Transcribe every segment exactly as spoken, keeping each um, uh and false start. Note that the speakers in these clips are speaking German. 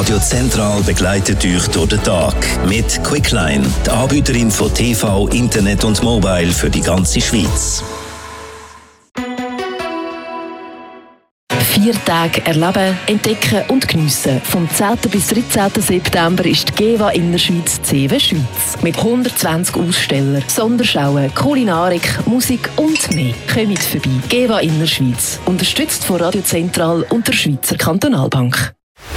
Radio Zentral begleitet euch durch den Tag mit Quickline, der Anbieterin von T V, Internet und Mobile für die ganze Schweiz. Vier Tage erleben, entdecken und geniessen. Vom zehnten bis dreizehnten September ist die GEWA Innerschweiz C W Schweiz. Mit hundertzwanzig Ausstellern, Sonderschauen, Kulinarik, Musik und mehr. Kommt vorbei. GEWA Innerschweiz. Unterstützt von Radio Zentral und der Schweizer Kantonalbank.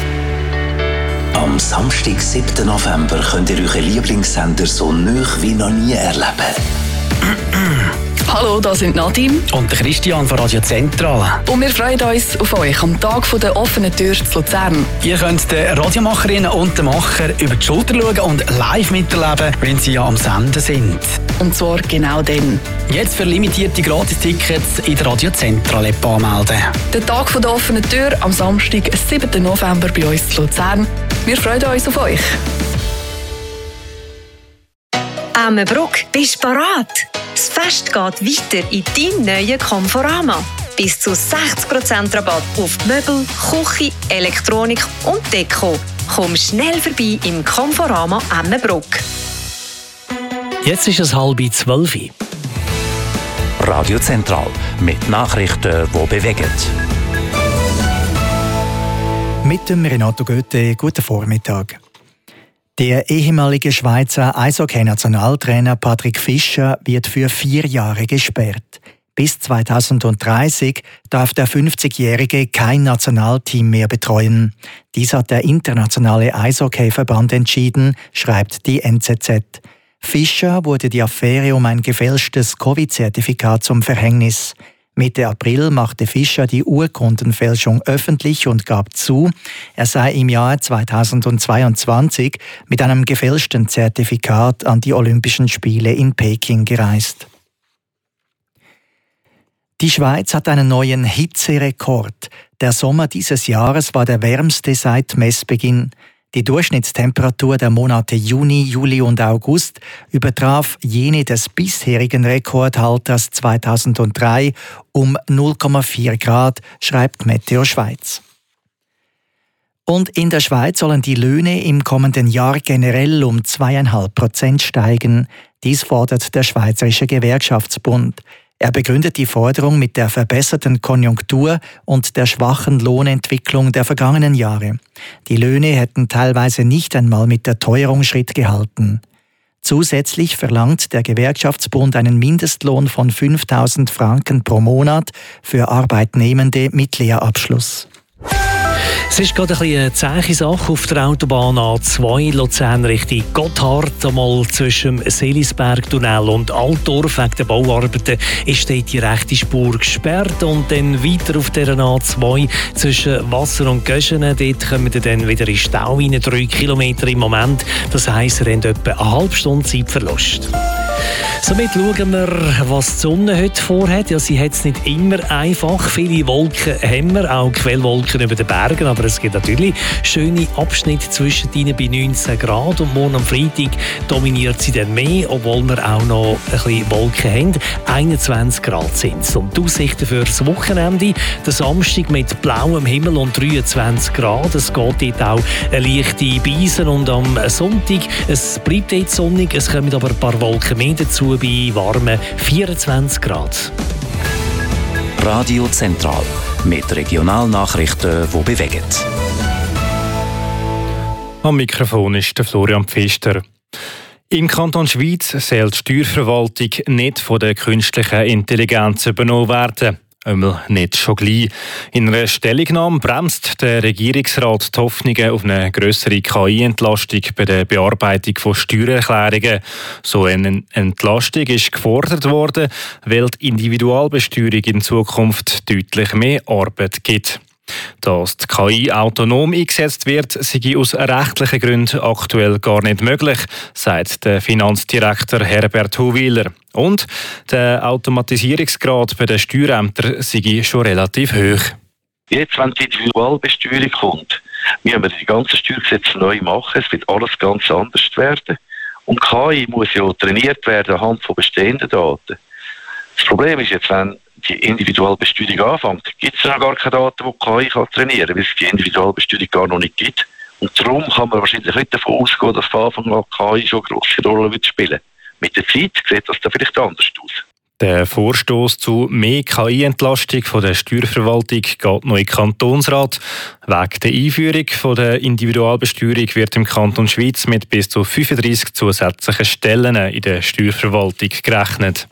Am Samstag, siebten November, könnt ihr euren Lieblingssender so nah wie noch nie erleben. Hallo, da sind Nadim und der Christian von Radio Zentral. Und wir freuen uns auf euch am Tag der offenen Tür zu Luzern. Ihr könnt den Radiomacherinnen und den Macher über die Schulter schauen und live miterleben, wenn sie ja am Senden sind. Und zwar genau dann. Jetzt für limitierte Gratis-Tickets in der Radio Zentral-App anmelden. Der Tag der offenen Tür am Samstag, siebten November bei uns zu Luzern. Wir freuen uns auf euch. Emmenbruck, bist du bereit? Das Fest geht weiter in deinem neuen Conforama. Bis zu sechzig Prozent Rabatt auf Möbel, Küche, Elektronik und Deko. Komm schnell vorbei im Conforama Emmenbruck. Jetzt ist es halb zwölf. Radio Zentral mit Nachrichten, die bewegen. Mit dem Renato Goethe, guten Vormittag. Der ehemalige Schweizer Eishockey-Nationaltrainer Patrick Fischer wird für vier Jahre gesperrt. Bis zweitausenddreißig darf der fünfzigjährige kein Nationalteam mehr betreuen. Dies hat der internationale Eishockeyverband entschieden, schreibt die N Z Z. Fischer wurde die Affäre um ein gefälschtes Covid-Zertifikat zum Verhängnis. Mitte April machte Fischer die Urkundenfälschung öffentlich und gab zu, er sei im Jahr zweitausendzweiundzwanzig mit einem gefälschten Zertifikat an die Olympischen Spiele in Peking gereist. Die Schweiz hat einen neuen Hitzerekord. Der Sommer dieses Jahres war der wärmste seit Messbeginn. Die Durchschnittstemperatur der Monate Juni, Juli und August übertraf jene des bisherigen Rekordhalters zweitausenddrei um null Komma vier Grad, schreibt Meteo Schweiz. Und in der Schweiz sollen die Löhne im kommenden Jahr generell um zwei Komma fünf Prozent steigen. Dies fordert der Schweizerische Gewerkschaftsbund. Er begründet die Forderung mit der verbesserten Konjunktur und der schwachen Lohnentwicklung der vergangenen Jahre. Die Löhne hätten teilweise nicht einmal mit der Teuerung Schritt gehalten. Zusätzlich verlangt der Gewerkschaftsbund einen Mindestlohn von fünftausend Franken pro Monat für Arbeitnehmende mit Lehrabschluss. Es ist gerade ein eine zähe Sache auf der Autobahn A zwei Luzern Richtung Gotthard. Einmal zwischen dem Selisberg-Tunnel und Altdorf wegen der Bauarbeiten ist dort die rechte Spur gesperrt. Und dann weiter auf der A zwei zwischen Wasser und Göschenen. Dort kommen wir dann wieder in Stau rein, drei Kilometer im Moment. Das heisst, wir haben etwa eine halbe Stunde Zeitverlust. Somit schauen wir, was die Sonne heute vorhat. Ja, sie hat es nicht immer einfach. Viele Wolken haben wir, auch Quellwolken über den Bergen. Aber es gibt natürlich schöne Abschnitte zwischen ihnen bei neunzehn Grad. Und morgen am Freitag dominiert sie dann mehr, obwohl wir auch noch ein bisschen Wolken haben. einundzwanzig Grad sind es. Und die Aussichten für das Wochenende, der Samstag mit blauem Himmel und dreiundzwanzig Grad. Es geht dort auch eine leichte Beise. Und am Sonntag, es bleibt dort sonnig, es kommen aber ein paar Wolken mehr dazu bei warmen vierundzwanzig Grad. Radio Zentral mit Regionalnachrichten, die bewegen. Am Mikrofon ist der Florian Pfister. Im Kanton Schweiz soll die Steuerverwaltung nicht von der künstlichen Intelligenz übernommen werden. Einmal nicht schon gleich. In einer Stellungnahme bremst der Regierungsrat die Hoffnungen auf eine grössere K I-Entlastung bei der Bearbeitung von Steuererklärungen. So eine Entlastung ist gefordert worden, weil die Individualbesteuerung in Zukunft deutlich mehr Arbeit gibt. Dass die K I autonom eingesetzt wird, sei aus rechtlichen Gründen aktuell gar nicht möglich, sagt der Finanzdirektor Herbert Huwiler. Und der Automatisierungsgrad bei den Steuerämtern sei schon relativ hoch. Jetzt, wenn die Individualbesteuerung kommt, müssen wir die ganzen Steuergesetze neu machen. Es wird alles ganz anders werden. Und K I muss ja trainiert werden anhand von bestehenden Daten. Das Problem ist jetzt, wenn die Individualbesteuerung anfängt, gibt es noch gar keine Daten, die K I kann trainieren kann, weil es die Individualbesteuerung gar noch nicht gibt. Und darum kann man wahrscheinlich nicht davon ausgehen, dass von Anfang an K I schon eine grosse Rolle wird spielen. Mit der Zeit sieht das dann vielleicht anders aus. Der Vorstoß zu mehr K I-Entlastung von der Steuerverwaltung geht noch in den Kantonsrat. Wegen der Einführung von der Individualbesteuerung wird im Kanton Schwyz mit bis zu fünfunddreissig zusätzlichen Stellen in der Steuerverwaltung gerechnet.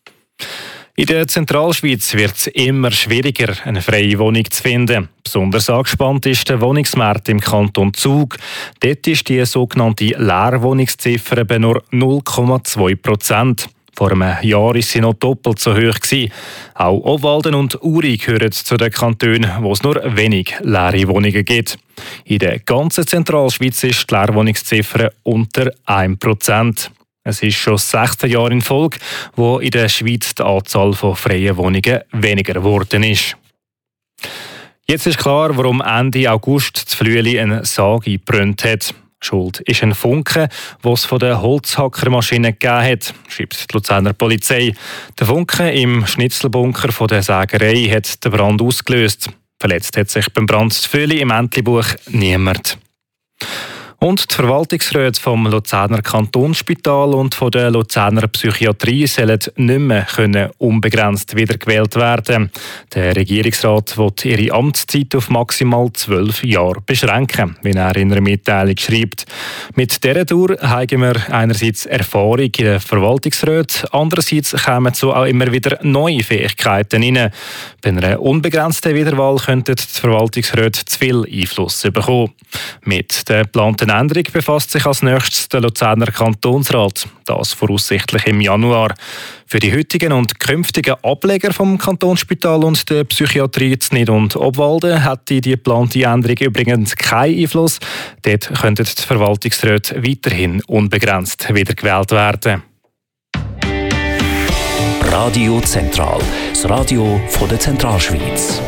In der Zentralschweiz wird es immer schwieriger, eine freie Wohnung zu finden. Besonders angespannt ist der Wohnungsmarkt im Kanton Zug. Dort ist die sogenannte Leerwohnungsziffer bei nur null Komma zwei Prozent. Vor einem Jahr war sie noch doppelt so hoch. Auch Obwalden und Uri gehören zu den Kantonen, wo es nur wenig leere Wohnungen gibt. In der ganzen Zentralschweiz ist die Leerwohnungsziffer unter ein Prozent. Es ist schon das sechste Jahr in Folge, wo in der Schweiz die Anzahl von freien Wohnungen weniger geworden ist. Jetzt ist klar, warum Ende August zu Flüeli eine Sage gebrannt hat. Schuld ist ein Funke, den es von der Holzhackermaschine gegeben hat, schreibt die Luzerner Polizei. Der Funke im Schnitzelbunker von der Sägerei hat den Brand ausgelöst. Verletzt hat sich beim Brand zu Flüeli im Entlebuch niemand. Und die Verwaltungsräte vom Luzerner Kantonsspital und von der Luzerner Psychiatrie sollen nicht mehr können unbegrenzt wiedergewählt werden. Der Regierungsrat will ihre Amtszeit auf maximal zwölf Jahre beschränken, wie er in einer Mitteilung schreibt. Mit dieser Dauer haben wir einerseits Erfahrung in den Verwaltungsräten, andererseits kommen so auch immer wieder neue Fähigkeiten rein. Bei einer unbegrenzten Wiederwahl könnten die Verwaltungsräte zu viel Einfluss bekommen. Mit der geplanten Änderung befasst sich als nächstes der Luzerner Kantonsrat. Das voraussichtlich im Januar. Für die heutigen und künftigen Ableger vom Kantonsspital und der Psychiatrie Znid und Obwalden hätte die geplante Änderung übrigens keinen Einfluss. Dort könnten die Verwaltungsräte weiterhin unbegrenzt wiedergewählt werden. Radio Zentral, das Radio von der Zentralschweiz.